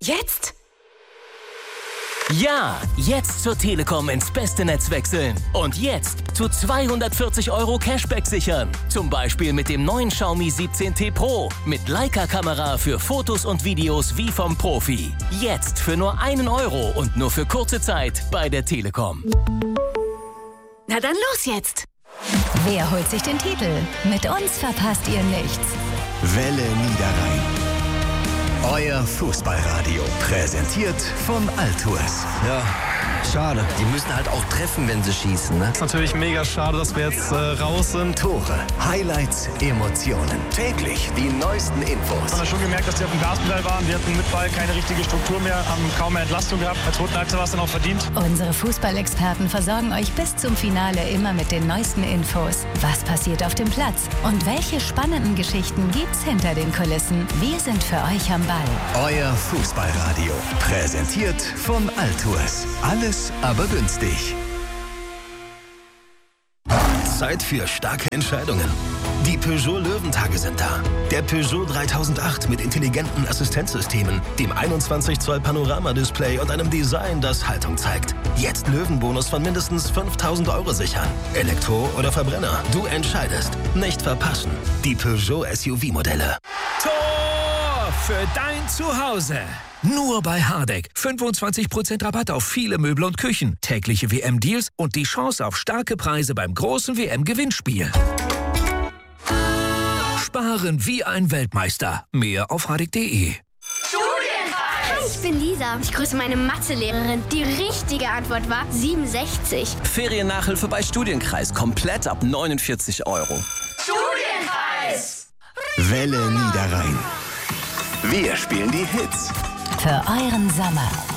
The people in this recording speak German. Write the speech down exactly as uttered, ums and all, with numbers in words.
Jetzt? Ja, jetzt zur Telekom ins beste Netz wechseln. Und jetzt zu zweihundertvierzig Euro Cashback sichern. Zum Beispiel mit dem neuen Xiaomi siebzehn T Pro. Mit Leica-Kamera für Fotos und Videos wie vom Profi. Jetzt für nur einen Euro und nur für kurze Zeit bei der Telekom. Na dann los jetzt! Wer holt sich den Titel? Mit uns verpasst ihr nichts. Welle Niederrhein. Euer Fußballradio. Präsentiert von Altours. Ja, schade. Die müssen halt auch treffen, wenn sie schießen, ne? Ist natürlich mega schade, dass wir jetzt äh, raus sind. Tore, Highlights, Emotionen. Täglich die neuesten Infos. Man hat schon gemerkt, dass die auf dem Gaspedal waren. Wir hatten mit Ball keine richtige Struktur mehr, haben kaum mehr Entlastung gehabt. Als zweiten Halbzeit war es dann auch verdient. Unsere Fußballexperten versorgen euch bis zum Finale immer mit den neuesten Infos. Was passiert auf dem Platz? Und welche spannenden Geschichten gibt's hinter den Kulissen? Wir sind für euch am Ball. Euer Fußballradio. Präsentiert von Altours. Alles aber günstig. Zeit für starke Entscheidungen. Die Peugeot Löwentage sind da. Der Peugeot dreitausendacht mit intelligenten Assistenzsystemen, dem einundzwanzig Zoll Panoramadisplay und einem Design, das Haltung zeigt. Jetzt Löwenbonus von mindestens fünftausend Euro sichern. Elektro oder Verbrenner. Du entscheidest. Nicht verpassen. Die Peugeot S U V-Modelle. Tor für dein Zuhause. Nur bei Hardegg. fünfundzwanzig Prozent Rabatt auf viele Möbel und Küchen. Tägliche W M-Deals und die Chance auf starke Preise beim großen W M-Gewinnspiel. Sparen wie ein Weltmeister. Mehr auf hardegg punkt de. Hi, ich bin Lisa. Ich grüße meine Mathelehrerin. Die richtige Antwort war siebenundsechzig. Feriennachhilfe bei Studienkreis. Komplett ab neunundvierzig Euro. Studienkreis! Welle Niederrhein. Wir spielen die Hits. Für euren Sommer.